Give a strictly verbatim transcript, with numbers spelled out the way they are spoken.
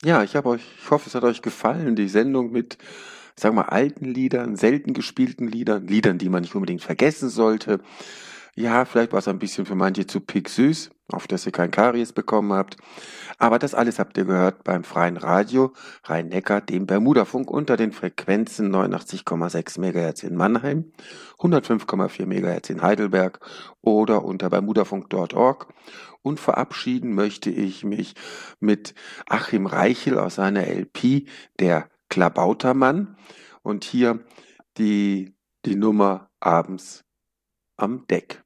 Ja, ich habe euch ich hoffe, es hat euch gefallen, die Sendung mit, sagen wir mal, alten Liedern, selten gespielten Liedern, Liedern, die man nicht unbedingt vergessen sollte. Ja, vielleicht war es ein bisschen für manche zu picksüß, auf dass ihr kein Karies bekommen habt. Aber das alles habt ihr gehört beim Freien Radio Rhein-Neckar, dem Bermudafunk unter den Frequenzen neunundachtzig Komma sechs Megahertz in Mannheim, hundertfünf Komma vier Megahertz in Heidelberg oder unter bermudafunk Punkt org. Und verabschieden möchte ich mich mit Achim Reichel aus seiner L P, der Klabautermann. Und hier die, die Nummer abends am Deck.